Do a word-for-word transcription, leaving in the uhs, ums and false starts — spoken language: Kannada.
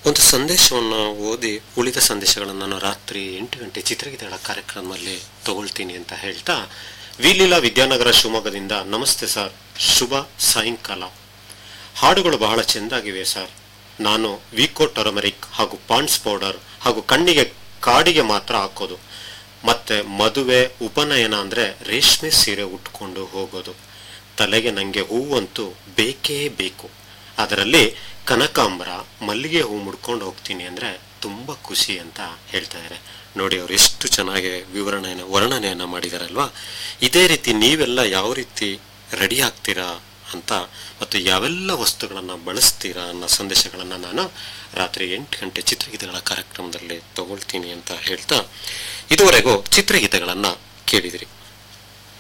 ಒಂದು ಸಂದೇಶವನ್ನು ಓದಿ ಉಳಿದ ಸಂದೇಶಗಳನ್ನು ನಾನು ರಾತ್ರಿ ಎಂಟು ಗಂಟೆ ಚಿತ್ರಗೀತೆಗಳ ಕಾರ್ಯಕ್ರಮದಲ್ಲಿ ತಗೊಳ್ತೀನಿ ಅಂತ ಹೇಳ್ತಾ, ವಿಲೀಲಾ ವಿದ್ಯಾನಗರ ಶಿವಮೊಗ್ಗದಿಂದ ನಮಸ್ತೆ ಸರ್, ಶುಭ ಸಾಯಂಕಾಲ. ಹಾಡುಗಳು ಬಹಳ ಚೆಂದಾಗಿವೆ ಸರ್. ನಾನು ವಿಕೋ ಟರ್ಮರಿಕ್ ಹಾಗೂ ಪಾಂಡ್ಸ್ ಪೌಡರ್ ಹಾಗೂ ಕಣ್ಣಿಗೆ ಕಾಡಿಗೆ ಮಾತ್ರ ಹಾಕೋದು. ಮತ್ತೆ ಮದುವೆ ಉಪನಯನ ಅಂದರೆ ರೇಷ್ಮೆ ಸೀರೆ ಉಟ್ಕೊಂಡು ಹೋಗೋದು. ತಲೆಗೆ ನನಗೆ ಹೂವಂತೂ ಬೇಕೇ ಬೇಕು. ಅದರಲ್ಲಿ ಕನಕಾಂಬರ ಮಲ್ಲಿಗೆ ಹೂ ಮುಡ್ಕೊಂಡು ಹೋಗ್ತೀನಿ ಅಂದರೆ ತುಂಬ ಖುಷಿ ಅಂತ ಹೇಳ್ತಾ ಇದ್ದಾರೆ. ನೋಡಿ, ಅವರು ಎಷ್ಟು ಚೆನ್ನಾಗಿ ವಿವರಣೆಯನ್ನು ವರ್ಣನೆಯನ್ನು ಮಾಡಿದಾರಲ್ವಾ. ಇದೇ ರೀತಿ ನೀವೆಲ್ಲ ಯಾವ ರೀತಿ ರೆಡಿ ಆಗ್ತೀರಾ ಅಂತ ಮತ್ತು ಯಾವೆಲ್ಲ ವಸ್ತುಗಳನ್ನು ಬಳಸ್ತೀರಾ ಅನ್ನೋ ಸಂದೇಶಗಳನ್ನು ನಾನು ರಾತ್ರಿ ಎಂಟು ಗಂಟೆ ಚಿತ್ರಗೀತೆಗಳ ಕಾರ್ಯಕ್ರಮದಲ್ಲಿ ತಗೊಳ್ತೀನಿ ಅಂತ ಹೇಳ್ತಾ, ಇದುವರೆಗೂ ಚಿತ್ರಗೀತೆಗಳನ್ನು ಕೇಳಿದಿರಿ.